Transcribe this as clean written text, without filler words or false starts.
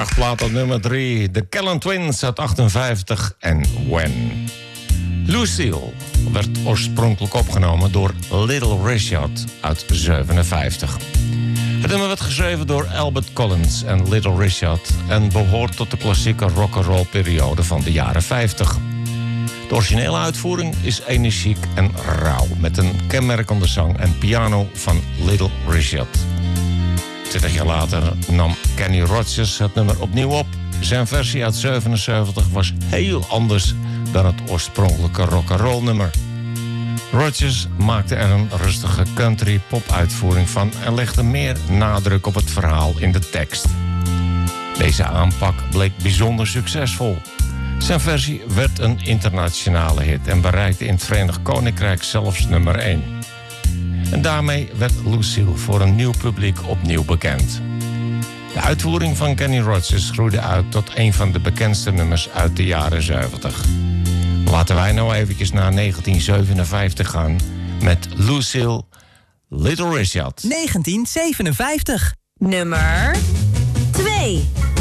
prachtplaat op nummer 3. De Callan Twins uit 58 en When. Lucille werd oorspronkelijk opgenomen door Little Richard uit 57. Het nummer werd geschreven door Albert Collins en Little Richard en behoort tot de klassieke rock'n'roll periode van de jaren 50. De originele uitvoering is energiek en rauw, met een kenmerkende zang en piano van Little Richard. 20 jaar later nam Kenny Rogers het nummer opnieuw op. Zijn versie uit 77 was heel anders dan het oorspronkelijke rock'n'roll nummer. Rogers maakte er een rustige country pop uitvoering van en legde meer nadruk op het verhaal in de tekst. Deze aanpak bleek bijzonder succesvol. Zijn versie werd een internationale hit en bereikte in het Verenigd Koninkrijk zelfs nummer 1. En daarmee werd Lucille voor een nieuw publiek opnieuw bekend. De uitvoering van Kenny Rogers groeide uit tot een van de bekendste nummers uit de jaren 70. Laten wij nou eventjes naar 1957 gaan met Lucille, Little Richard. 1957. Nummer 2.